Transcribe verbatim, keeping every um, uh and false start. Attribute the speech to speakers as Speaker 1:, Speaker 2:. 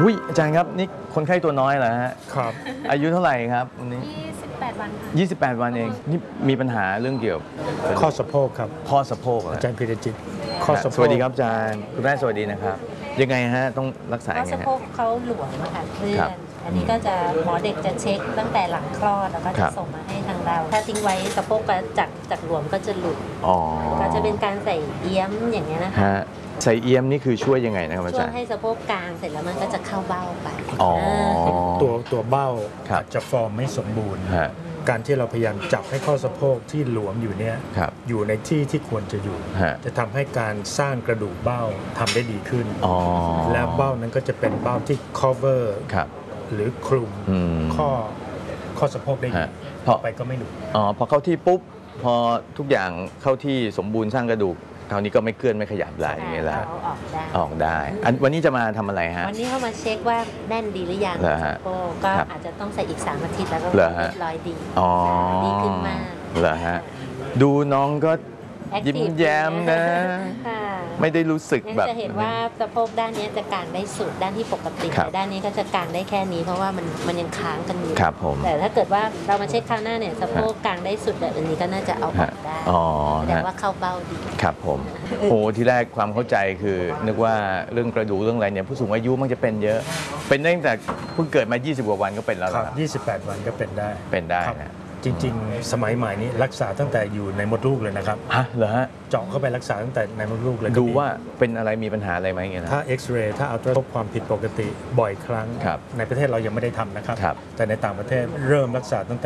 Speaker 1: อุ้ยอาจารย์ครับนี่คนไข้ตัวน้อยเหรอฮะ
Speaker 2: ครับ
Speaker 1: อายุเท่าไหร่ครับวันนี้
Speaker 3: ยี่สิบแปดวันค่ะ
Speaker 1: ยี่สิบแปดวันเองนี่มีปัญหาเรื่องเกี่ยวกับ
Speaker 2: ข้อสะโพกครับ
Speaker 1: ข้อสะโพกเหรอ
Speaker 2: อาจารย์พิรจิตข้อสะโพก
Speaker 1: สวัสดีครับอาจารย์คุณแม่สวัสดีนะครับยังไงฮะต้องรักษา
Speaker 3: ก็
Speaker 1: ยังไง
Speaker 3: สะ
Speaker 1: ฮะ
Speaker 3: โพกเขาหลวมอะค่ะเคลื่อ
Speaker 1: ครับ
Speaker 3: นอันนี้ก็จะหมอเด็กจะเช็คตั้งแต่หลังคลอดแล้วก็
Speaker 1: ครั
Speaker 3: จะ
Speaker 1: บ
Speaker 3: ส่งมาให้ทางเรา ถ้าทิ้งไว้สะโพกก็จากจากหลวมก็จะหลุด
Speaker 1: อ๋อ
Speaker 3: ก็จะเป็นการใส่เอี้ยมอย่างเงี้ยนะคะ
Speaker 1: ฮะใส่เอี้ยมนี่คือช่วยยังไงนะครับอา
Speaker 3: ช่ว
Speaker 1: จาย รย์
Speaker 3: ให้สะโพกกลางเสร็จแล้วมันก็จะเข้าเบ้าไป
Speaker 1: อ๋อ
Speaker 2: ตัวตัวเบ้า
Speaker 1: ครับ
Speaker 2: อาจจะฟอร์มไม่สมบูรณ์
Speaker 1: ฮะ
Speaker 2: การที่เราพยายามจับให้ข้อสะโพกที่หลวมอยู่เนี่ย
Speaker 1: ครับ
Speaker 2: อยู่ในที่ที่ควรจะอยู่
Speaker 1: ฮะ
Speaker 2: จะทำให้การสร้างกระดูกเบ้าทำได้ดีขึ้น
Speaker 1: อ๋อ
Speaker 2: และเบ้านั้นก็จะเป็นเบ้าที่ cover
Speaker 1: ครับ
Speaker 2: หรือคลุม
Speaker 1: อืม
Speaker 2: ข้อข้อสะโพกได้ดี
Speaker 1: ฮะ
Speaker 2: ต่อไปก็ไม่หลุด
Speaker 1: อ๋อพอเข้าที่ปุ๊บพอทุกอย่างเข้าที่สมบูรณ์สร้างกระดูกคราวนี้ก็ไม่เคลื่อนไม่ขยับได้อย่างเงี้ยละ
Speaker 3: เอาออกได้
Speaker 1: ออกได้อันวันนี้จะมาทำอะไรฮะ
Speaker 3: วันนี้เขามาเช็คว่าแน่นดีหรือยัง
Speaker 1: เหรอฮะ
Speaker 3: สะโพกก็
Speaker 1: ครับ
Speaker 3: อาจจะต้องใส่อีกสามอาทิตย์แล้วก็
Speaker 1: เหรอฮะ
Speaker 3: เรียบร้อยดี
Speaker 1: อ๋อ
Speaker 3: ดีขึ้นมาก
Speaker 1: เหรอฮะดูน้องก็ยิ้ม
Speaker 3: Active
Speaker 1: แย้มนะ
Speaker 3: ค่ะ
Speaker 1: ไม่ได้รู้สึก
Speaker 3: ยัง
Speaker 1: แบบ
Speaker 3: จะเห็นว่าสะโพกด้านนี้จะกางได้สุดด้านที่ปกติ
Speaker 1: ครับ
Speaker 3: แต่ด้านนี้ก็จะกางได้แค่นี้เพราะว่ามันมันยังค้างกันอยู่
Speaker 1: ครับผม
Speaker 3: แต่ถ้าเกิดว่าเรามาเช็คคราวหน้าเนี่ยสะโพกกางได้สุดแบบอันนี้ก็น่าจะเอาออกได้
Speaker 1: อ๋อ
Speaker 3: แสดง
Speaker 1: ฮะ
Speaker 3: ว่าเข้าเบ้าดี
Speaker 1: ครับผมโอ้ที่แรกความเข้าใจคือ นึกว่าเรื่องกระดูกเรื่องอะไรเนี่ยผู้สูงอายุมักจะเป็นเยอะ เป็นตั้งแต่เพิ่งเกิดมา ยี่สิบ กว่าวันก็เป็นแล้ว
Speaker 2: ค
Speaker 1: เหร
Speaker 2: รั
Speaker 1: อครับ
Speaker 2: บยี่สิบแปดวันก็เป็นได้
Speaker 1: เป็นได้
Speaker 2: ครับ
Speaker 1: นะ
Speaker 2: จริงๆ สมัยใหม่นี้รักษาตั้งแต่อยู่ในมดลูกเลยนะครับ
Speaker 1: ฮะเหรอฮะ
Speaker 2: เจาะเข้าไปรักษาตั้งแต่ในมดลูกเลยก็มี
Speaker 1: ดูว่าเป็นอะไรมีปัญหาอะไรไหมเงี้ยนะ
Speaker 2: ถ้าเอ็กซเรย์ถ้าอัลตราพบความผิดปกติบ่อยครั้ง
Speaker 1: ครับ
Speaker 2: ในประเทศเรายังไม่ได้ทำนะครับ
Speaker 1: ครับ
Speaker 2: แต่ในต่างประเทศเริ่มรักษาตั้งแต่